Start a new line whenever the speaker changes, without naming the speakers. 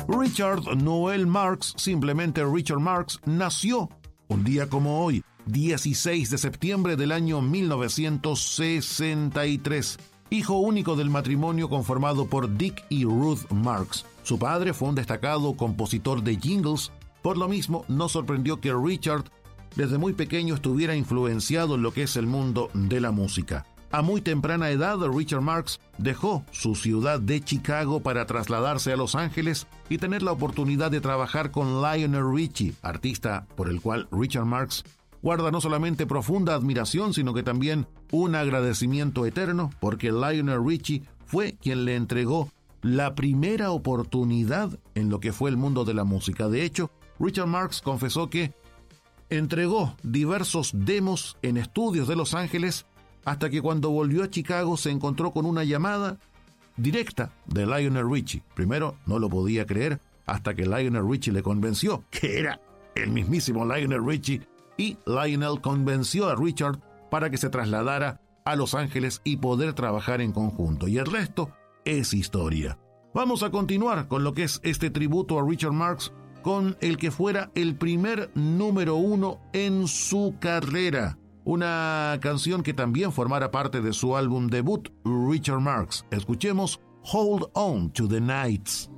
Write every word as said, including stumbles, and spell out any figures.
Richard Noel Marx, simplemente Richard Marx, nació un día como hoy, dieciséis de septiembre del año mil novecientos sesenta y tres, hijo único del matrimonio conformado por Dick y Ruth Marx. Su padre fue un destacado compositor de jingles, por lo mismo no sorprendió que Richard desde muy pequeño estuviera influenciado en lo que es el mundo de la música. A muy temprana edad, Richard Marx dejó su ciudad de Chicago para trasladarse a Los Ángeles y tener la oportunidad de trabajar con Lionel Richie, artista por el cual Richard Marx guarda no solamente profunda admiración, sino que también un agradecimiento eterno, porque Lionel Richie fue quien le entregó la primera oportunidad en lo que fue el mundo de la música. De hecho, Richard Marx confesó que entregó diversos demos en estudios de Los Ángeles hasta que cuando volvió a Chicago se encontró con una llamada directa de Lionel Richie. Primero no lo podía creer hasta que Lionel Richie le convenció que era el mismísimo Lionel Richie, y Lionel convenció a Richard para que se trasladara a Los Ángeles y poder trabajar en conjunto. Y el resto es historia. Vamos a continuar con lo que es este tributo a Richard Marx con el que fuera el primer número uno en su carrera. Una canción que también formara parte de su álbum debut, Richard Marx. Escuchemos Hold On to the Nights.